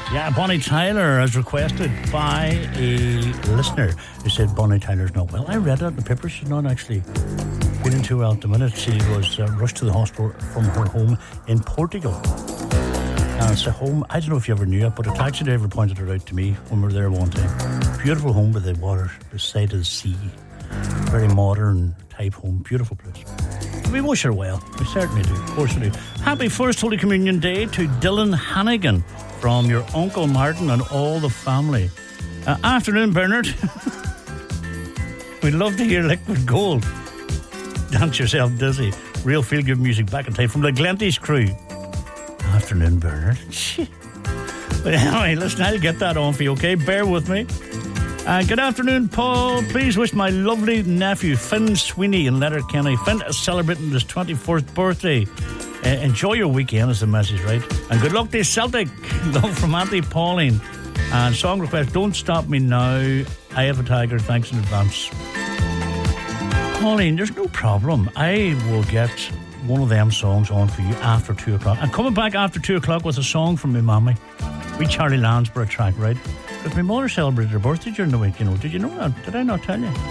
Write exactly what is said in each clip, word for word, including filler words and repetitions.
Yeah, Bonnie Tyler, as requested by a listener who said Bonnie Tyler's not well. I read that in the paper. She's not actually feeling too well at the minute. She was uh, rushed to the hospital from her home in Portugal. And it's a home, I don't know if you ever knew it, but a taxi driver pointed it out to me when we were there one time. Beautiful home by the water, the side of the sea. Very modern type home, beautiful place. We wish her well. We certainly do. Of course we do. Happy First Holy Communion Day to Dylan Hannigan from your Uncle Martin and all the family. Uh, afternoon, Bernard. We'd love to hear Liquid Gold. Dance yourself dizzy. Real feel-good music back in time from the Glenties crew. Afternoon, Bernard. But anyway, listen, I'll get that on for you, okay? Bear with me. Uh, good afternoon, Paul. Please wish my lovely nephew, Finn Sweeney in Letterkenny. Finn is celebrating his twenty-fourth birthday. Uh, enjoy your weekend is the message, right? And good luck to Celtic. Love from Auntie Pauline. And song request, Don't Stop Me Now. I Have a Tiger, thanks in advance. Pauline, there's no problem. I will get one of them songs on for you after two o'clock. I'm coming back after two o'clock with a song from my mommy. We Charlie Lansbury track, right? Because my mother celebrated her birthday during the week, you know. Did you know that? Did I not tell you?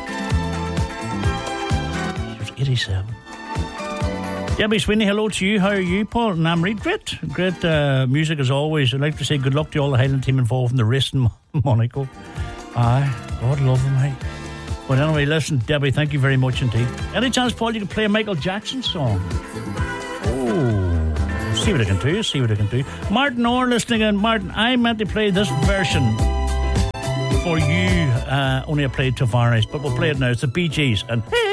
She was eighty-seven. Debbie Sweeney, hello to you. How are you, Paul? And I'm Reid. Great. Great uh, music as always. I'd like to say good luck to all the Highland team involved in the race in Monaco. Aye, God love them, hey. But anyway, listen, Debbie, thank you very much indeed. Any chance, Paul, you can play a Michael Jackson song? Oh, see what I can do, see what I can do. Martin Orr listening in. Martin, I meant to play this version for you. Uh, only I played Tavares, but we'll play it now. It's the Bee Gees and... Hey!